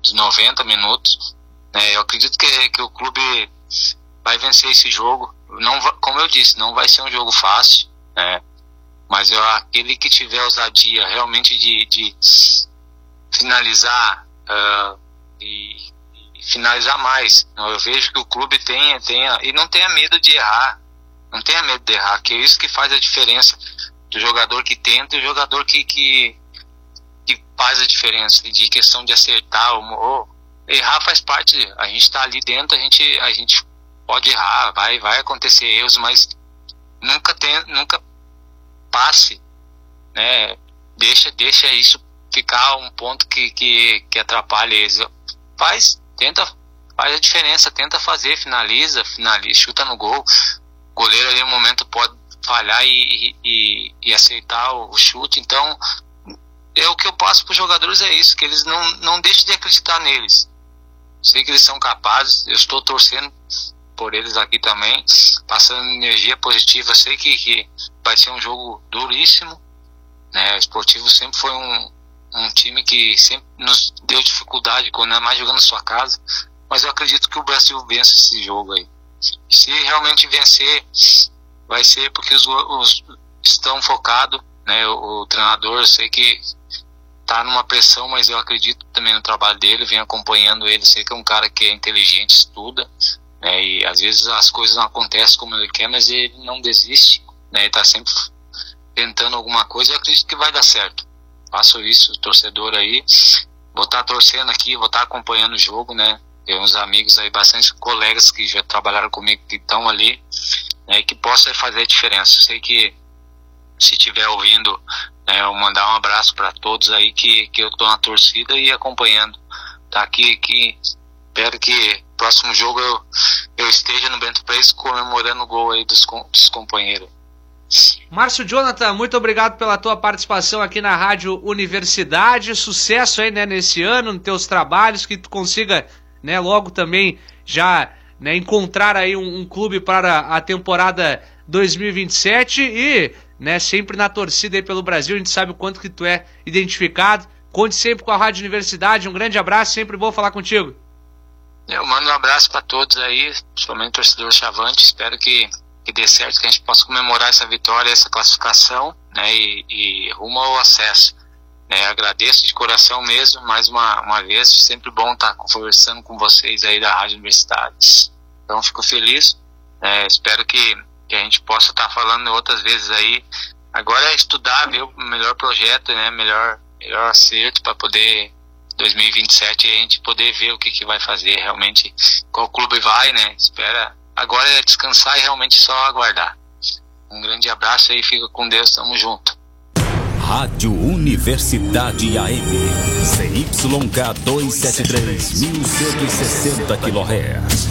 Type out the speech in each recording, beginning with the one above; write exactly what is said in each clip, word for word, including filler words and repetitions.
dos noventa minutos. É, eu acredito que, que o clube vai vencer esse jogo. Não, como eu disse, não vai ser um jogo fácil, né? Mas eu, aquele que tiver ousadia realmente de, de finalizar uh, e, e finalizar mais. Eu vejo que o clube tenha, tenha, e não tenha medo de errar. Não tenha medo de errar, que é isso que faz a diferença do jogador que tenta e o jogador que, que, que faz a diferença, de questão de acertar. Ou, ou, errar faz parte, a gente está ali dentro, a gente, a gente pode errar, vai, vai acontecer erros, mas nunca, tem, nunca passe, né? Deixa, deixa isso ficar um ponto que, que, que atrapalha eles. Faz, tenta, faz a diferença, tenta fazer, finaliza, finaliza, chuta no gol. O goleiro ali no momento pode falhar e, e, e aceitar o chute. Então, é o que eu passo para os jogadores, é isso, que eles não, não deixem de acreditar neles. Sei que eles são capazes, eu estou torcendo por eles aqui também, passando energia positiva. Sei que, que vai ser um jogo duríssimo, né? O Esportivo sempre foi um, um time que sempre nos deu dificuldade, quando é mais jogando na sua casa, mas eu acredito que o Brasil vence esse jogo aí. Se realmente vencer, vai ser porque os, os estão focados, né? O, o treinador, eu sei que tá numa pressão, mas eu acredito também no trabalho dele, venho acompanhando ele, sei que é um cara que é inteligente, estuda, né? E às vezes as coisas não acontecem como ele quer, mas ele não desiste, né? Ele tá sempre tentando alguma coisa, eu acredito que vai dar certo. Faço isso, torcedor aí, vou estar torcendo aqui, vou estar acompanhando o jogo, né? Tem uns amigos aí, bastante colegas que já trabalharam comigo, que estão ali, né, que possa fazer a diferença. Eu sei que se estiver ouvindo, né, eu mandar um abraço para todos aí, que, que eu estou na torcida e acompanhando. Tá aqui, que espero que próximo jogo eu, eu esteja no Bento Preço comemorando o gol aí dos, dos companheiros. Márcio Jonathan, muito obrigado pela tua participação aqui na Rádio Universidade. Sucesso aí, né, nesse ano, nos teus trabalhos, que tu consiga, né, logo também já, né, encontrar aí um, um clube para a temporada dois mil e vinte e sete e, né, sempre na torcida aí pelo Brasil. A gente sabe o quanto que tu é identificado. Conte sempre com a Rádio Universidade. Um grande abraço, sempre bom falar contigo. Eu mando um abraço para todos aí, principalmente o torcedor Chavante. Espero que, que dê certo, que a gente possa comemorar essa vitória, essa classificação, né, e, e rumo ao acesso. É, agradeço de coração mesmo, mais uma, uma vez, sempre bom estar conversando com vocês aí da Rádio Universidade. Então fico feliz, é, espero que, que a gente possa estar falando outras vezes aí. Agora é estudar, ver o melhor projeto, né, melhor, melhor acerto para poder, dois mil e vinte e sete, a gente poder ver o que, que vai fazer realmente, qual clube vai, né, espera. Agora é descansar e realmente só aguardar. Um grande abraço aí, fica com Deus, tamo junto. Rádio Universidade A M, C Y K duzentos e setenta e três, mil cento e sessenta quilohertz.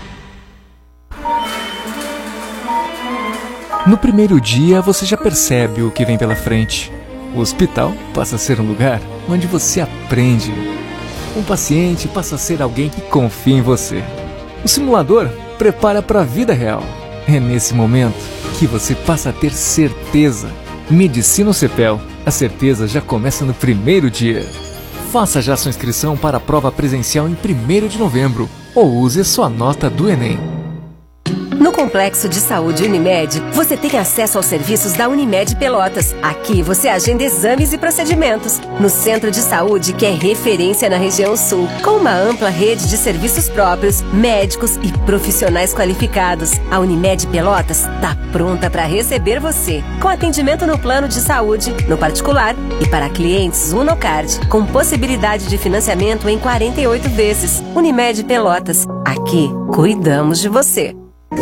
No primeiro dia, você já percebe o que vem pela frente. O hospital passa a ser um lugar onde você aprende. Um paciente passa a ser alguém que confia em você. O simulador prepara para a vida real. É nesse momento que você passa a ter certeza. Medicina Cepel, a certeza já começa no primeiro dia. Faça já sua inscrição para a prova presencial em primeiro de novembro ou use a sua nota do Enem. No Complexo de Saúde Unimed, você tem acesso aos serviços da Unimed Pelotas. Aqui você agenda exames e procedimentos. No Centro de Saúde, que é referência na região sul, com uma ampla rede de serviços próprios, médicos e profissionais qualificados. A Unimed Pelotas está pronta para receber você, com atendimento no plano de saúde, no particular e para clientes Unocard, com possibilidade de financiamento em quarenta e oito vezes. Unimed Pelotas, aqui cuidamos de você.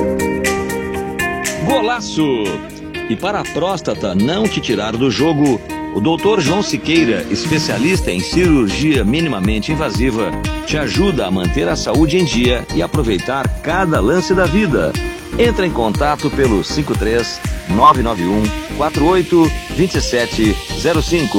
Golaço! E para a próstata não te tirar do jogo, o doutor João Siqueira, especialista em cirurgia minimamente invasiva, te ajuda a manter a saúde em dia e aproveitar cada lance da vida. Entra em contato pelo cinco três nove nove um quatro oito dois sete zero cinco.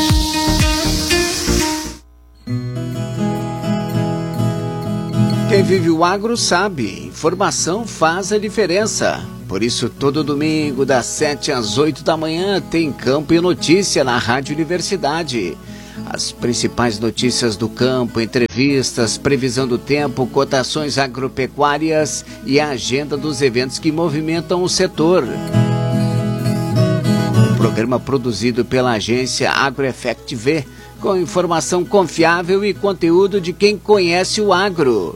Quem vive o agro sabe, informação faz a diferença. Por isso, todo domingo, das sete às oito da manhã, tem Campo e Notícia na Rádio Universidade. As principais notícias do campo, entrevistas, previsão do tempo, cotações agropecuárias e a agenda dos eventos que movimentam o setor. Um programa produzido pela agência AgroEffect V, com informação confiável e conteúdo de quem conhece o agro.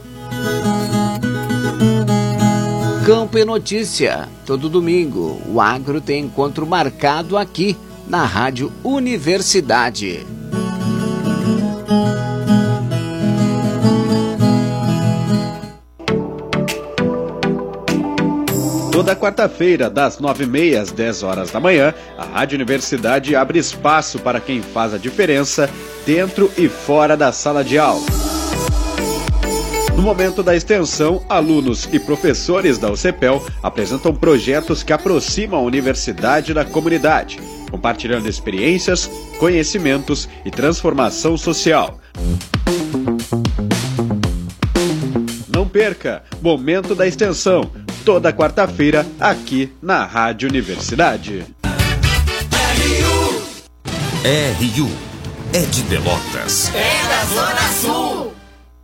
Campo e Notícia. Todo domingo, o agro tem encontro marcado aqui na Rádio Universidade. Toda quarta-feira, das nove e meia às dez horas da manhã, a Rádio Universidade abre espaço para quem faz a diferença dentro e fora da sala de aula. No momento da extensão, alunos e professores da U C P E L apresentam projetos que aproximam a universidade da comunidade, compartilhando experiências, conhecimentos e transformação social. Não perca! Momento da extensão, toda quarta-feira, aqui na Rádio Universidade. R U é de Pelotas. É da Zona Sul.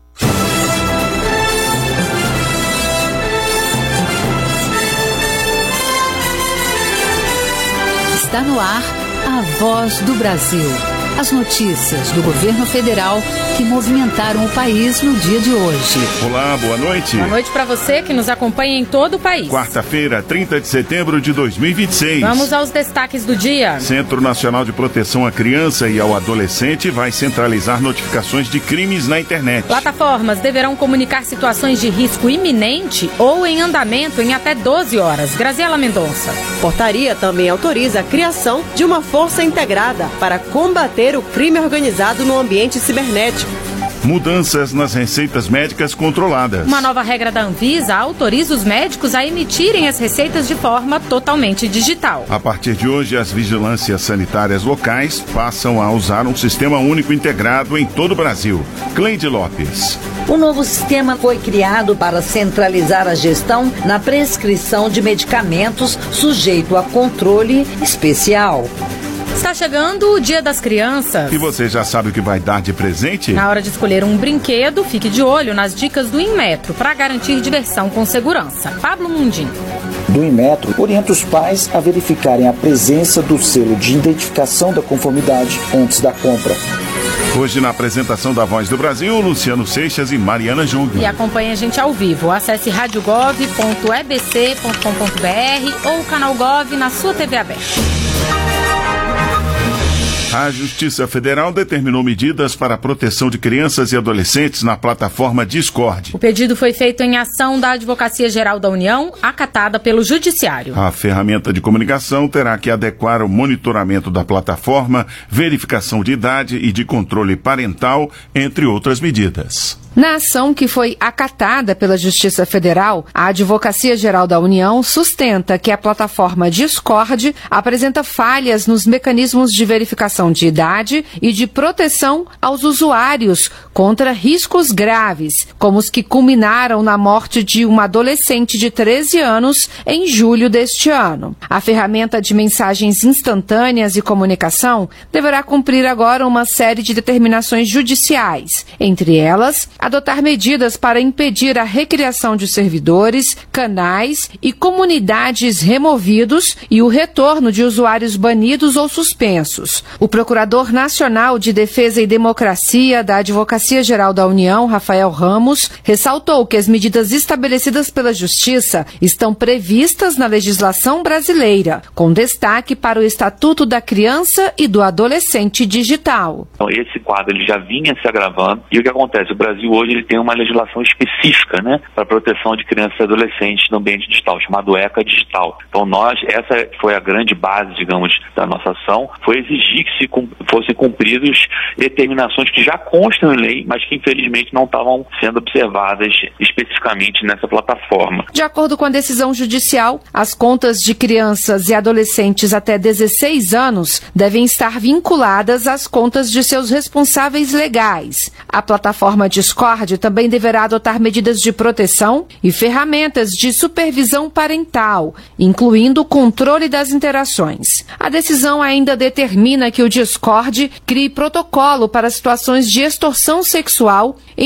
Está no ar a Voz do Brasil. As notícias do governo federal que movimentaram o país no dia de hoje. Olá, boa noite. Boa noite para você que nos acompanha em todo o país. Quarta-feira, trinta de setembro de dois mil e vinte e seis. Vamos aos destaques do dia. Centro Nacional de Proteção à Criança e ao Adolescente vai centralizar notificações de crimes na internet. Plataformas deverão comunicar situações de risco iminente ou em andamento em até doze horas. Graziela Mendonça. Portaria também autoriza a criação de uma força integrada para combater o crime organizado no ambiente cibernético. Mudanças nas receitas médicas controladas. Uma nova regra da Anvisa autoriza os médicos a emitirem as receitas de forma totalmente digital. A partir de hoje, as vigilâncias sanitárias locais passam a usar um sistema único integrado em todo o Brasil. Cleide Lopes. O novo sistema foi criado para centralizar a gestão na prescrição de medicamentos sujeito a controle especial. Está chegando o Dia das Crianças. E você já sabe o que vai dar de presente? Na hora de escolher um brinquedo, fique de olho nas dicas do Inmetro para garantir diversão com segurança. Pablo Mundim. Do Inmetro orienta os pais a verificarem a presença do selo de identificação da conformidade antes da compra. Hoje, na apresentação da Voz do Brasil, Luciano Seixas e Mariana Júnior. E acompanhe a gente ao vivo. Acesse radiogov ponto e b c ponto com ponto b r ou o canal Gov na sua T V aberta. A Justiça Federal determinou medidas para a proteção de crianças e adolescentes na plataforma Discord. O pedido foi feito em ação da Advocacia Geral da União, acatada pelo Judiciário. A ferramenta de comunicação terá que adequar o monitoramento da plataforma, verificação de idade e de controle parental, entre outras medidas. Na ação que foi acatada pela Justiça Federal, a Advocacia Geral da União sustenta que a plataforma Discord apresenta falhas nos mecanismos de verificação de idade e de proteção aos usuários contra riscos graves, como os que culminaram na morte de uma adolescente de treze anos em julho deste ano. A ferramenta de mensagens instantâneas e comunicação deverá cumprir agora uma série de determinações judiciais, entre elas, adotar medidas para impedir a recriação de servidores, canais e comunidades removidos e o retorno de usuários banidos ou suspensos. O Procurador Nacional de Defesa e Democracia da Advocacia Geral da União, Rafael Ramos, ressaltou que as medidas estabelecidas pela Justiça estão previstas na legislação brasileira, com destaque para o Estatuto da Criança e do Adolescente Digital. Então, esse quadro ele já vinha se agravando e o que acontece? O Brasil hoje ele tem uma legislação específica, né, para a proteção de crianças e adolescentes no ambiente digital, chamado ECA Digital. Então nós, essa foi a grande base, digamos, da nossa ação, foi exigir que se fossem cumpridas determinações que já constam em lei, mas que infelizmente não estavam sendo observadas especificamente nessa plataforma. De acordo com a decisão judicial, as contas de crianças e adolescentes até dezesseis anos devem estar vinculadas às contas de seus responsáveis legais. A plataforma Discord Discord também deverá adotar medidas de proteção e ferramentas de supervisão parental, incluindo o controle das interações. A decisão ainda determina que o Discord crie protocolo para situações de extorsão sexual em